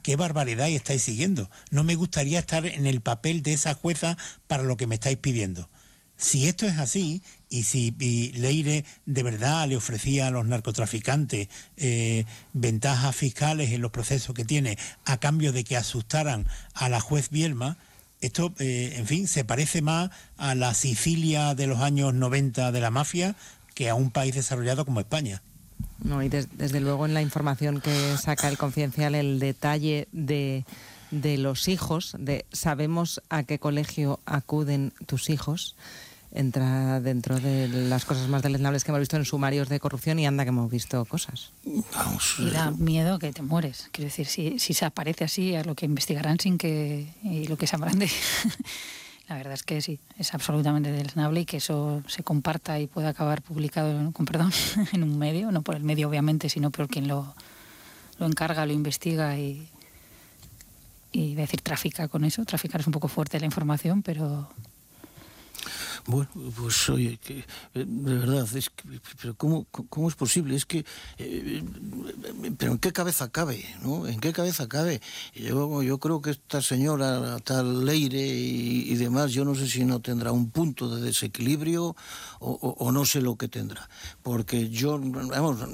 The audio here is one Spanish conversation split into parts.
qué barbaridad estáis siguiendo. No me gustaría estar en el papel de esa jueza para lo que me estáis pidiendo. Si esto es así, y si Leire de verdad le ofrecía a los narcotraficantes ventajas fiscales en los procesos que tiene a cambio de que asustaran a la juez Bielma, esto, en fin, se parece más a la Sicilia de los años 90 de la mafia que a un país desarrollado como España. No, y desde luego en la información que saca el Confidencial, el detalle de los hijos, de sabemos a qué colegio acuden tus hijos, entra dentro de las cosas más deleznables que hemos visto en sumarios de corrupción, y anda que hemos visto cosas. Vamos. Y da miedo que te mueres. Quiero decir, si se aparece así, a lo que investigarán y lo que sabrán de... La verdad es que sí, es absolutamente deleznable, y que eso se comparta y pueda acabar publicado, con perdón, en un medio, no por el medio obviamente, sino por quien lo encarga, lo investiga y voy a decir trafica con eso. Traficar es un poco fuerte la información, pero... Bueno, pues oye, que de verdad, pero ¿cómo es posible? Es que, pero ¿en qué cabeza cabe, no? ¿En qué cabeza cabe? Yo creo que esta señora, tal Leire y demás, yo no sé si no tendrá un punto de desequilibrio o no sé lo que tendrá, porque yo, vamos,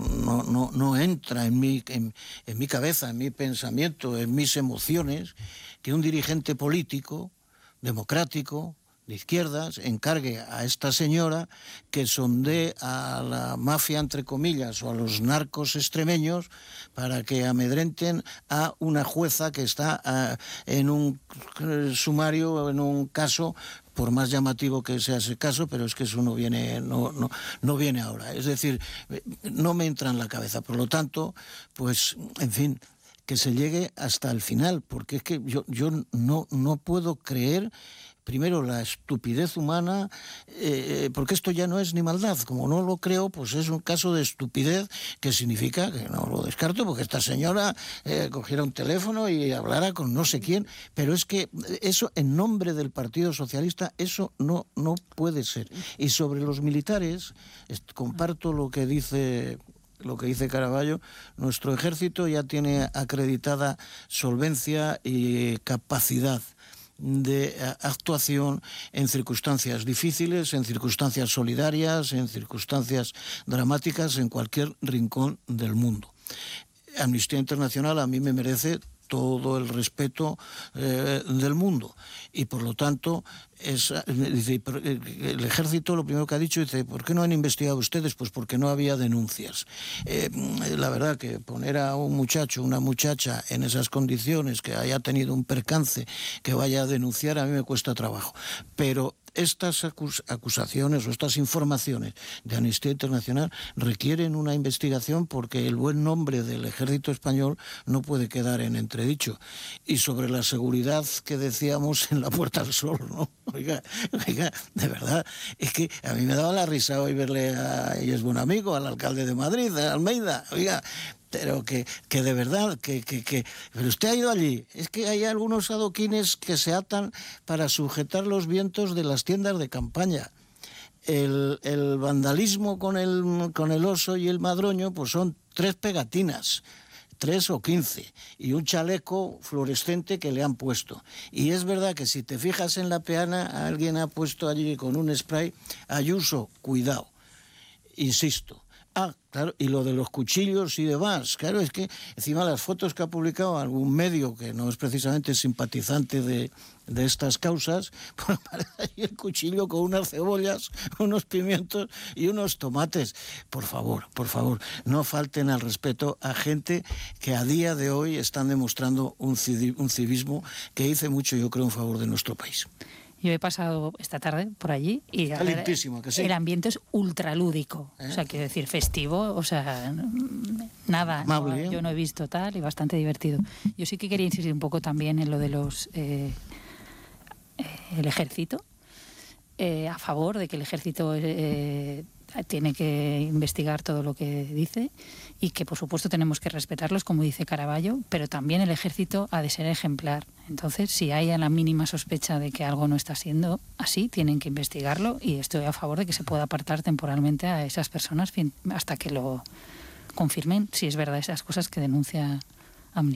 no entra en mi cabeza, en mi pensamiento, en mis emociones, que un dirigente político, democrático, de izquierdas, encargue a esta señora que sondee a la mafia, entre comillas, o a los narcos extremeños para que amedrenten a una jueza que está en un sumario, en un caso, por más llamativo que sea ese caso, pero es que eso no viene ahora. Es decir, no me entra en la cabeza. Por lo tanto, pues, en fin, que se llegue hasta el final, porque es que yo no puedo creer, primero, la estupidez humana, porque esto ya no es ni maldad. Como no lo creo, pues es un caso de estupidez, que significa que no lo descarto, porque esta señora cogiera un teléfono y hablara con no sé quién, pero es que eso, en nombre del Partido Socialista, eso no puede ser. Y sobre los militares, comparto lo que dice Caraballo. Nuestro ejército ya tiene acreditada solvencia y capacidad de actuación en circunstancias difíciles, en circunstancias solidarias, en circunstancias dramáticas, en cualquier rincón del mundo. Amnistía Internacional a mí me merece todo el respeto del mundo, y por lo tanto dice, el ejército lo primero que ha dicho, dice, ¿por qué no han investigado ustedes? Pues porque no había denuncias. La verdad que poner a un muchacho, una muchacha en esas condiciones, que haya tenido un percance, que vaya a denunciar, a mí me cuesta trabajo, pero estas acusaciones o estas informaciones de Amnistía Internacional requieren una investigación, porque el buen nombre del ejército español no puede quedar en entredicho. Y sobre la seguridad que decíamos en la Puerta del Sol, ¿no? Oiga, de verdad, es que a mí me daba la risa hoy verle y es buen amigo, al alcalde de Madrid, a Almeida, oiga, pero que de verdad, pero usted ha ido allí, es que hay algunos adoquines que se atan para sujetar los vientos de las tiendas de campaña. El vandalismo con el oso y el madroño, pues son 3 pegatinas, 3 o 15, y un chaleco fluorescente que le han puesto. Y es verdad que si te fijas en la peana, alguien ha puesto allí con un spray, Ayuso, cuidado, insisto. Claro, y lo de los cuchillos y demás, claro, es que encima las fotos que ha publicado algún medio que no es precisamente simpatizante de estas causas, pues aparece ahí el cuchillo con unas cebollas, unos pimientos y unos tomates. Por favor, no falten al respeto a gente que a día de hoy están demostrando un civismo que dice mucho, yo creo, en favor de nuestro país. Yo he pasado esta tarde por allí y calentísimo, que sí. El ambiente es ultralúdico, o sea, quiero decir, festivo, o sea, nada, amable, yo no he visto tal, y bastante divertido. Yo sí que quería insistir un poco también en lo de el ejército, a favor de que el ejército tiene que investigar todo lo que dice, y que por supuesto tenemos que respetarlos, como dice Caraballo, pero también el ejército ha de ser ejemplar. Entonces, si hay la mínima sospecha de que algo no está siendo así, tienen que investigarlo, y estoy a favor de que se pueda apartar temporalmente a esas personas hasta que lo confirmen, si es verdad esas cosas que denuncia